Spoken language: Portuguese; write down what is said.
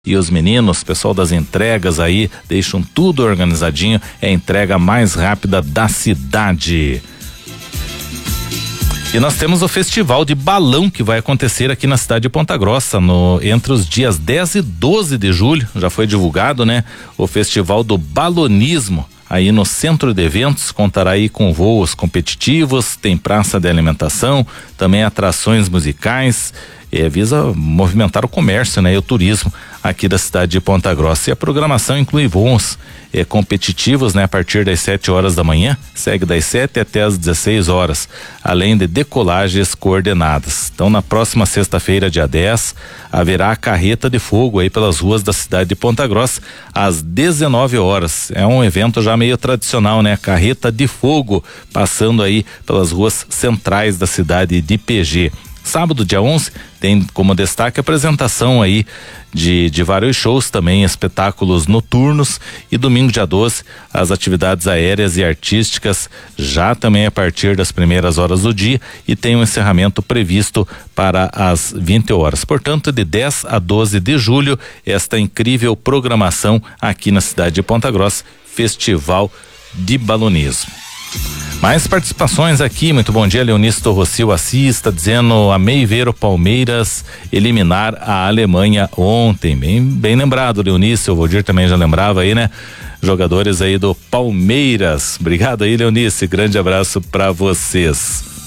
E os meninos, pessoal das entregas aí, deixam tudo organizadinho, é a entrega mais rápida da cidade. E nós temos o Festival de Balão que vai acontecer aqui na cidade de Ponta Grossa, entre os dias 10 e 12 de julho, já foi divulgado, né? O Festival do Balonismo, aí no Centro de Eventos, contará aí com voos competitivos, tem praça de alimentação, também atrações musicais, visa movimentar o comércio, né? E o turismo aqui da cidade de Ponta Grossa. E a programação inclui voos competitivos, né? A partir das 7 horas da manhã, segue das 7 até as 16 horas, além de decolagens coordenadas. Então, na próxima sexta-feira, dia 10, haverá a carreta de fogo aí pelas ruas da cidade de Ponta Grossa, às 19 horas. É um evento já meio tradicional, né? Carreta de fogo, passando aí pelas ruas centrais da cidade de PG. Sábado, dia 11, tem como destaque a apresentação aí de vários shows também, espetáculos noturnos, e domingo, dia 12, as atividades aéreas e artísticas, já também a partir das primeiras horas do dia, e tem um encerramento previsto para as 20 horas. Portanto, de 10 a 12 de julho, esta incrível programação aqui na cidade de Ponta Grossa, Festival de Balonismo. Mais participações aqui, muito bom dia, Leonisto Rocio Assis está dizendo: amei ver o Palmeiras eliminar a Alemanha ontem, bem lembrado, Leonisto, o Valdir também já lembrava aí, né? Jogadores aí do Palmeiras, obrigado aí, Leonisto, grande abraço para vocês.